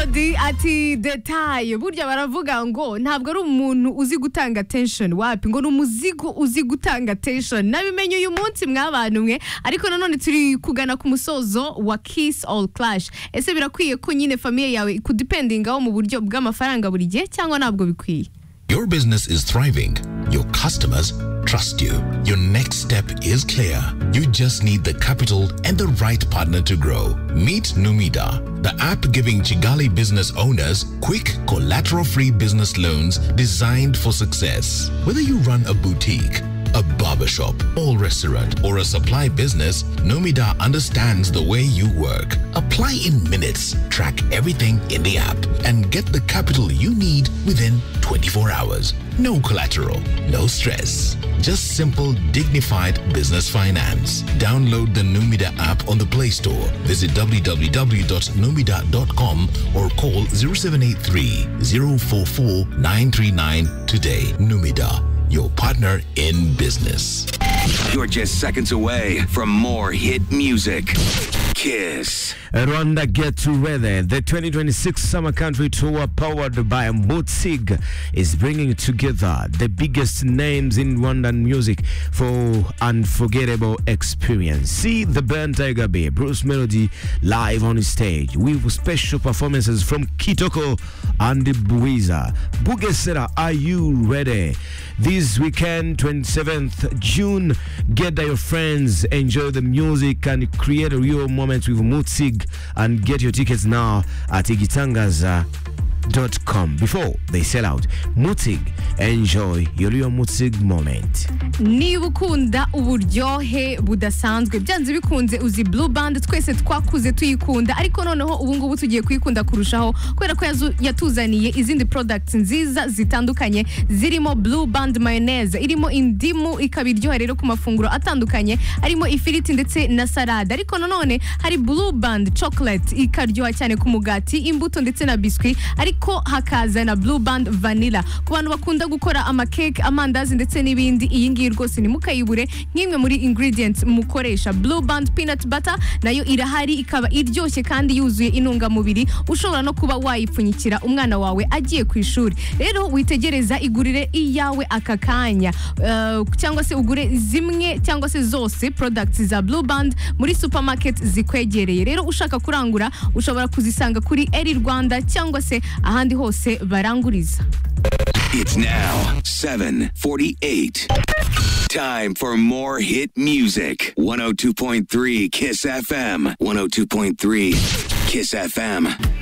Melody ati detaye burya baravuga ngo ntabwo ari umuntu uzi gutanga attention wapi ngo ni umuzigo uzi gutanga attention nabimenye uyu munsi mwabantu mwe ariko nanone turi kugana ku musozo wa Kiss All Clash ese birakwiye ko nyine famille yawe ikudependingaho mu buryo bw'amafaranga buri gihe cyangwa ntabwo bikwiye? Your business is thriving. Your customers trust you. Your next step is clear. You just need the capital and the right partner to grow. Meet Numida, the app giving Chigali business owners quick, collateral-free business loans designed for success. Whether you run a boutique, a barbershop, or restaurant, or a supply business, Numida understands the way you work. Apply in minutes, track everything in the app, and get the capital you need within 24 hours. No collateral, no stress. Just simple, dignified business finance. Download the Numida app on the Play Store. Visit www.numida.com or call 0783 044 939 today. Numida, your partner in business. You're just seconds away from more hit music. Kiss. Rwanda Get Ready. The 2026 Summer Country Tour powered by Mutzig is bringing together the biggest names in Rwandan music for unforgettable experience. See the band Tiger Bay, Bruce Melody live on stage with special performances from Kitoko and Buiza. Bugesera, are you ready? This weekend, 27th June, gather your friends, enjoy the music and create a real moment with Mutzig, and get your tickets now at igitangaza.com before they sell out. Mutzig, enjoy your real Mutzig moment. Niba ukunda uburyohe budasanzwe byanze bikunze uzi Blue Band twese twakuze tuyikunda ariko noneho ubu ngubu tugiye kuyikunda kurushaho kubera ko yatuzaniye izindi products nziza zitandukanye zirimo Blue Band mayonnaise irimo indimu ikabiryoha rero ku mafunguro atandukanye arimo ifiriti ndetse na salade ariko nanone hari Blue Band chocolate ikaryoha cyane ku mugati imbuto ndetse na biscuit ariko hakaza na Blue Band vanilla ku bantu bakunda gukora amacake amandazi ndetse n'ibindi iyi ngiyi rwose ni mukayibure nk'imwe muri ingredients mukoresha. Blue Band peanut butter nayo irahari ikaba iryoshye kandi yuzuye intungamubiri ushobora no kuba wayipfunyikira umwana wawe agiye ku ishuri rero witegereza igurire iyawe aka kanya cyangwa se ugure zimwe cyangwa se zose products za Blue Band muri supermarket zikwegereye rero ushaka kurangura ushobora kuzisanga kuri Eri Rwanda cyangwa se ahandi hose baranguriza. It's now 7:48. Time for more hit music. 102.3 Kiss FM. 102.3 Kiss FM.